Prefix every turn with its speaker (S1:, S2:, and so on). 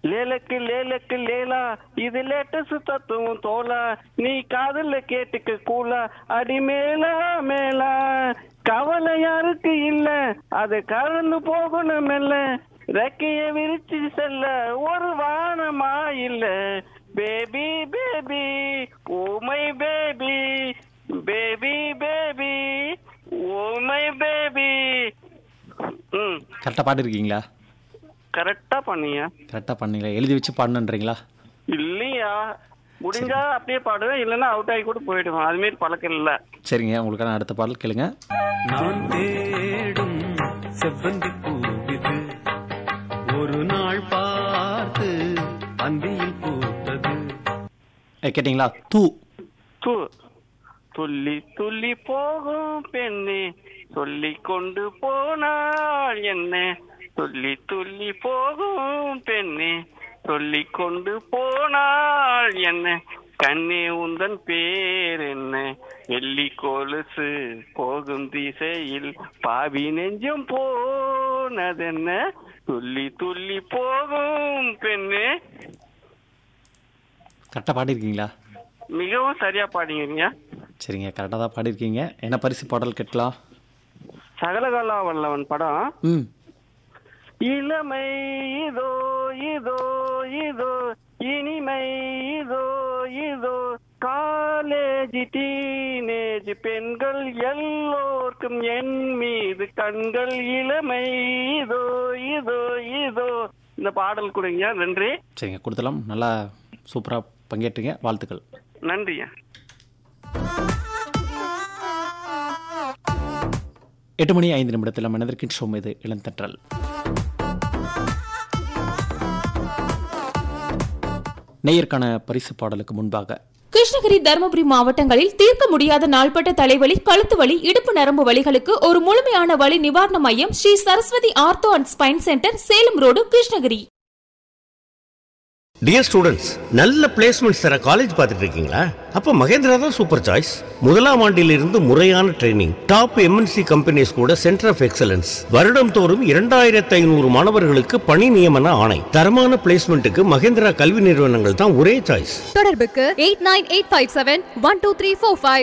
S1: லேலக்கு லேலக்கு லேலா இது லேட்டஸ்ட் தத்துவம் தோலா நீ காதல்ல கேட்டுக்க கூலா அடி மேலா மேலா கவலை யாருக்கு இல்ல அது கலந்து போகணும் மெல்ல ரெக்கைய விரிச்சு செல்ல ஒரு வானமா இல்ல baby baby oh my baby baby baby oh my baby.
S2: கரெக்டாக பாடிருக்கீங்களா?
S1: கரெக்டா பண்ணியா?
S2: கரெக்டாக பண்ணீங்களா? எழுதி வச்சு பாடணுன்றீங்களா?
S1: இல்லையா, முடிஞ்சா அப்படியே பாடுவேன், இல்லைன்னா அவுட் ஆகி கூட போயிடுவேன். அது மாதிரி பழக்கம் இல்ல.
S2: சரிங்க, உங்களுக்கான அடுத்த பாடல் கேளுங்க.
S3: நான் தேடும் செவ்வந்தி பூவிது ஒரு நாள் பார்த்து அந்தியில் பூத்தது.
S2: கேட்டிங்களா? தூ
S1: தூ துள்ளி துள்ளி போகும் பெண்ணே சொல்லி கொண்டு போனாள் என்ன துள்ளி துள்ளி போகும் பெண்ணே சொல்லி கொண்டு போனாள் என்ன கண்ணே உந்தன் பேர் என்ன வெள்ளி கொலுசு போகும் திசையில் பாவி நெஞ்சம் போனதென்ன துள்ளி துள்ளி போகும் பெண்ணே.
S2: கரெக்டாக பாடிருக்கீங்களா?
S1: மிகவும் சரியா பாடிங்க.
S2: சரிங்க, கரெக்டாக தான் பாடிருக்கீங்க. என்ன பரிசு பாடல் கேட்கலாம்?
S1: சகலகலா வல்லவன் படம். இளமை இதோ இதோ இதோ இனிமை இதோ இதோ காலேஜ் டீனேஜ் பெண்கள் எல்லோருக்கும் என் மீது கண்கள் இளமை இதோ இதோ இதோ. இந்த பாடல் கொடுங்க. நன்றி.
S2: சரிங்க, கொடுத்தலாம். நல்லா சூப்பராக பங்கேற்றுங்க. வாழ்த்துக்கள்.
S1: நன்றியா.
S2: 8:05 மனதிற்கின் ஷோ மீது இளந்தற்றல். நேயருக்கான பரிசு பாடலுக்கு முன்பாக
S4: கிருஷ்ணகிரி, தருமபுரி மாவட்டங்களில் தீர்க்க முடியாத நாள்பட்ட தலைவலி, கழுத்து வலி, இடுப்பு நரம்பு வலிகளுக்கு ஒரு முழுமையான வலி நிவாரண மையம் Sri Saraswati ortho and spine centre, Salem road, Krishnagiri.
S5: Dear students, நல்ல பிளேஸ்மெண்ட்ஸ் தர காலேஜ் பார்த்துட்டு இருக்கீங்களா? அப்ப மகேந்திரா தான் சூப்பர் சாய்ஸ். முதலாம் ஆண்டிலிருந்து முறையான ட்ரைனிங், டாப் எம்என்சி கம்பெனிஸ் கூட சென்டர் ஆஃப் எக்ஸலன்ஸ், வருடம் தோறும் 2500 மாணவர்களுக்கு பணி நியமன ஆணை. தரமான பிளேஸ்மெண்ட்டுக்கு மகேந்திரா கல்வி நிறுவனங்கள் தான் ஒரே சாய்ஸ்.
S6: தொடர்புக்கு 8985712345.